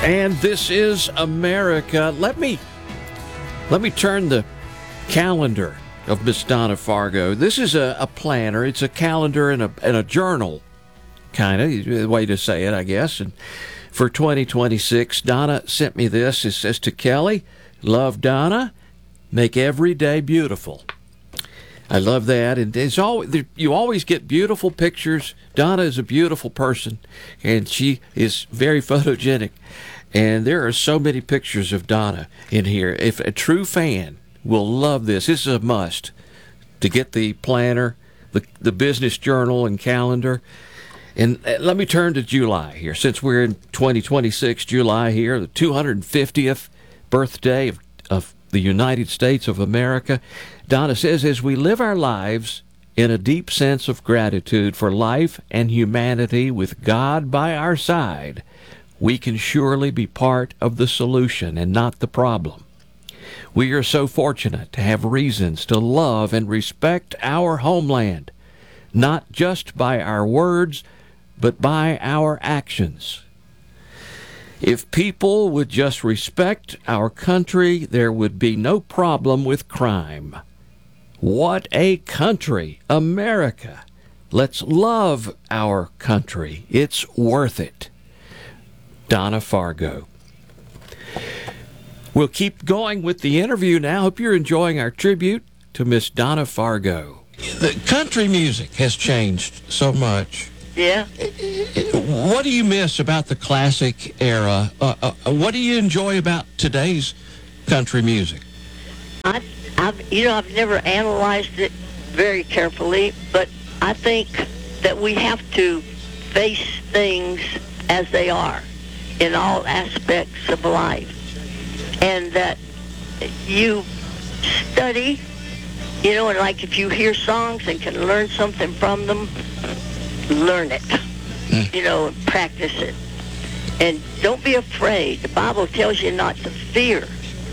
And this is America. Let me turn the calendar of Miss Donna Fargo. This is a planner. It's a calendar and a journal, kind of, way to say it, I guess. And for 2026, Donna sent me this. It says to Kelly, love Donna, make every day beautiful. I love that. And you always get beautiful pictures. Donna is a beautiful person, and she is very photogenic. And there are so many pictures of Donna in here. If a true fan will love this, this is a must to get the planner, the business journal and calendar. And let me turn to July here. Since we're in 2026, July here, the 250th birthday of the United States of America. Donna says, as we live our lives in a deep sense of gratitude for life and humanity with God by our side, we can surely be part of the solution and not the problem. We are so fortunate to have reasons to love and respect our homeland, not just by our words, but by our actions. If people would just respect our country, there would be no problem with crime. What a country, America. Let's love our country. It's worth it. Donna Fargo. We'll keep going with the interview now. Hope you're enjoying our tribute to Miss Donna Fargo. The country music has changed so much. Yeah. What do you miss about the classic era? What do you enjoy about today's country music? I've never analyzed it very carefully, but I think that we have to face things as they are in all aspects of life, and that you study, and like if you hear songs and can learn something from them, learn it, and practice it. And don't be afraid. The Bible tells you not to fear.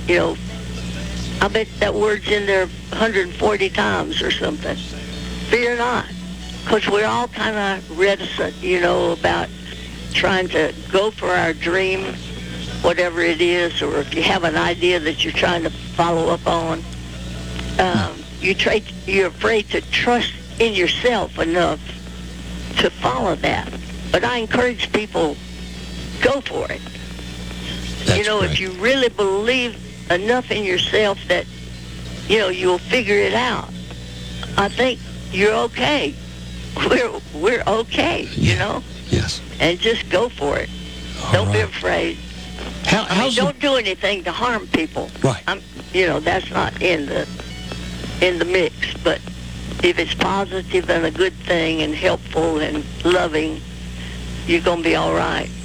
I bet that word's in there 140 times or something. Fear not. Because we're all kind of reticent, about trying to go for our dream, whatever it is, or if you have an idea that you're trying to follow up on, you're afraid to trust in yourself enough to follow that. But I encourage people, go for it. That's great. If you really believe enough in yourself that, you'll figure it out, I think you're okay. We're okay, Yes. And just go for it. Don't be afraid. Don't do anything to harm people. Right. That's not in the mix, but if it's positive and a good thing and helpful and loving, you're going to be all right.